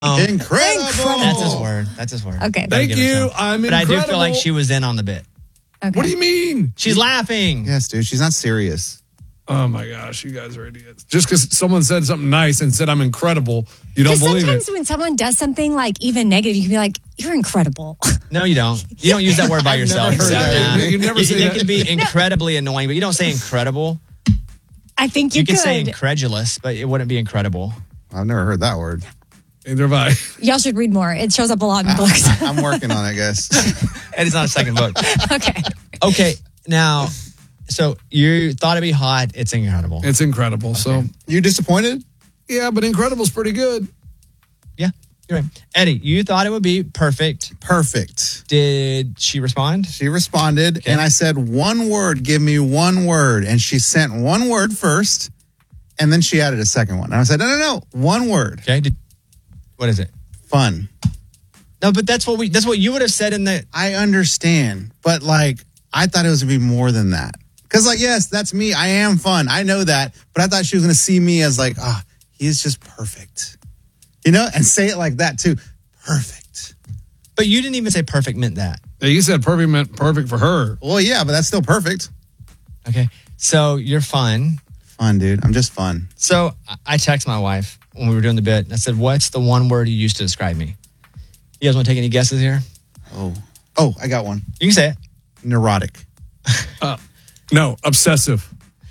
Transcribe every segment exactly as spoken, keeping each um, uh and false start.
Um, incredible. Incredible. That's his word. That's his word. Okay. Gotta Thank give it to you. him. I'm But incredible. I do feel like she was in on the bit. Okay. What do you mean? She's laughing. Yes, dude. She's not serious. Oh my gosh, you guys are idiots. Just because someone said something nice and said I'm incredible, you don't Because believe sometimes it. when someone does something like even negative, you can be like, "You're incredible." No, you don't. You don't use that word by I've yourself. never heard Yeah. that. You never You- say It that. can be incredibly annoying, but you don't say incredible. I think you, You can could. say incredulous, but it wouldn't be incredible. I've never heard that word. Neither have I. Y'all should read more. It shows up a lot in books. I'm working on it, I guess. And it's not a second book. Okay. Okay, now, so you thought it'd be hot. It's incredible. It's incredible. So, You disappointed? yeah, but incredible's pretty good. Yeah, you're right. Eddie, you thought it would be perfect. Perfect. Did she respond? She responded, Okay. and I said, one word, give me one word. And she sent one word first, and then she added a second one. And I said, no, no, no, one word. Okay. Did, what is it? Fun. No, but that's what we. That's what you would have said in the. I understand, but like, I thought it was going to be more than that. Because, like, yes, that's me. I am fun. I know that. But I thought she was going to see me as, like, ah, oh, he's just perfect. You know? And say it like that, too. Perfect. But you didn't even say perfect meant that. Yeah, you said perfect meant perfect for her. Well, yeah, but that's still perfect. Okay. So you're fun. Fun, dude. I'm just fun. So I- I text my wife when we were doing the bit. And I said, "What's the one word you used to describe me?" You guys want to take any guesses here? Oh. Oh, I got one. You can say it. Neurotic. No, obsessive.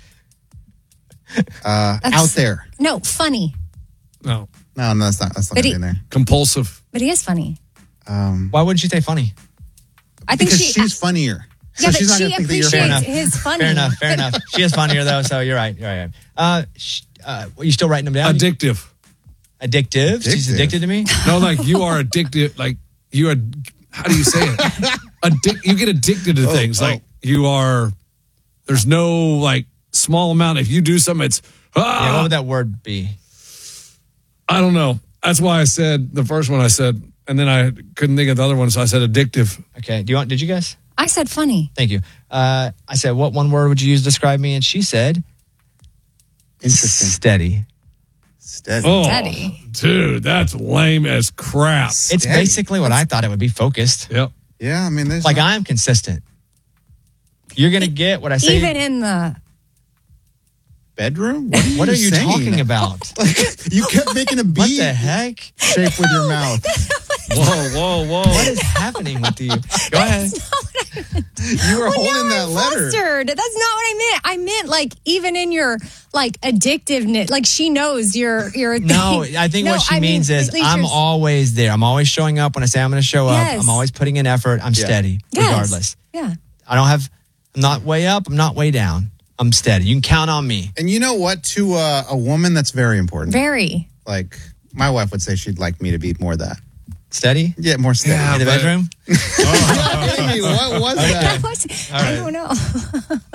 Uh, That's- out there. No, funny. No, No, no, that's not. That's not But gonna he- be in there. compulsive. But he is funny. Um, Why wouldn't you say funny? I think because she. she's funnier. So yeah, she's but not she gonna think that you're appreciates enough. his funny. Fair enough. Fair enough. She is funnier though, so you're right. You're right. Uh, sh- uh, you still writing them down? Addictive. Addictive. She's Addictive. addicted to me. No, like you are addicted. Like you are. How do you say it? Addic- you get addicted to Oh, things. oh. Like you are. There's no like small amount. If you do something, it's. Ah, Yeah, what would that word be? I don't know. That's why I said the first one. I said, and then I couldn't think of the other one, so I said addictive. Okay. Do you want? Did you guess? I said funny. Thank you. Uh, I said, what one word would you use to describe me? And she said, Interesting. steady. Steady. Oh, Steady. dude, that's lame as crap. It's Steady. basically what I thought it would be. Focused. Yep. Yeah, I mean, there's Like not- I'm consistent. You're gonna get what I say. Even in the. bedroom. What are you, what are you saying? talking about? Like, you kept making a What B the heck? shape with your mouth. Whoa, whoa, whoa. What is happening with you? Go ahead. You were Well, holding now that I'm letter. flustered. That's not what I meant. I meant like even in your like addictiveness, like she knows you're you're. No, I think No, what she I mean, means is at least I'm you're- always there. I'm always showing up when I say I'm going to show Yes. up. I'm always putting in effort. I'm Yeah. steady, Yes. regardless. Yeah. I don't have. I'm not way up. I'm not way down. I'm steady. You can count on me. And you know what? To uh, a woman, that's very important. Very. Like, my wife would say she'd like me to be more that. Steady Yeah, more steady. Yeah, in the but- bedroom. Amy, what was that? What? I don't know.